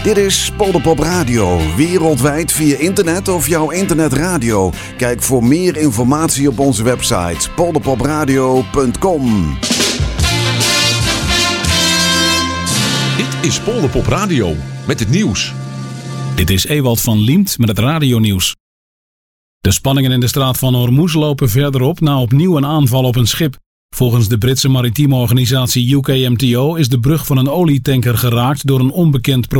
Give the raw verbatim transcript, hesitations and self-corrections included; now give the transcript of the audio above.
Dit is Polderpop Radio, wereldwijd via internet of jouw internetradio. Kijk voor meer informatie op onze website polderpopradio punt com. Dit is Polderpop Radio met het nieuws. Dit is Ewald van Liemt met het radionieuws. De spanningen in de straat van Hormuz lopen verder op na opnieuw een aanval op een schip. Volgens de Britse maritieme organisatie U K M T O is de brug van een olietanker geraakt door een onbekend probleem.